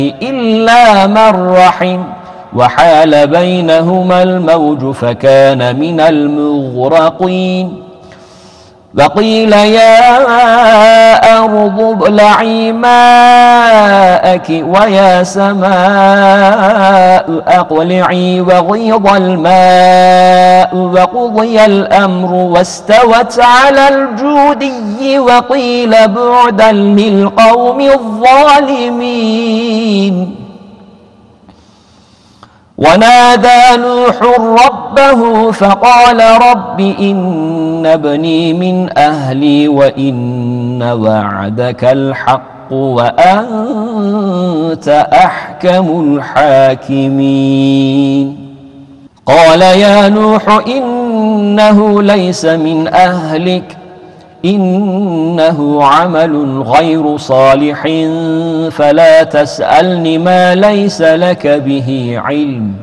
إلا من رحم وحال بينهما الموج فكان من المغرقين وقيل يا أرض ابلعي ماءك ويا سماء أقلعي وغيض الماء وقضي الأمر واستوت على الجودي وقيل بعدا للقوم الظالمين ونادى نوح ربه فقال رب إن ابني من أهلي وإن وعدك الحق وأنت أحكم الحاكمين قال يا نوح إنه ليس من أهلك إنه عمل غير صالح فلا تسألني ما ليس لك به علم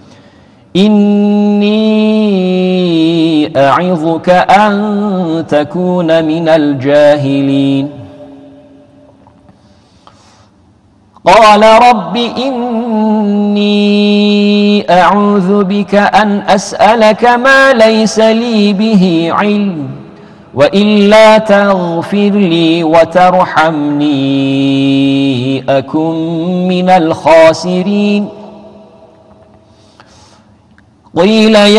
إني أعظك أن تكون من الجاهلين قال رب إني أعوذ بك أن أسألك ما ليس لي به علم وإلا تغفر لي وترحمني أكن من الخاسرين قيل